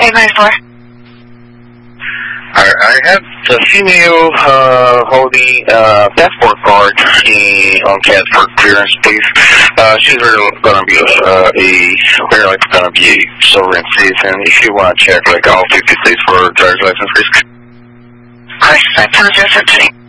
894. I have a female holding passport card on Casper clearance, please. She's going to be apparently going to be a sovereign citizen. If you want to check like all 50 states for driver's license, please. Of course, I apologize for today.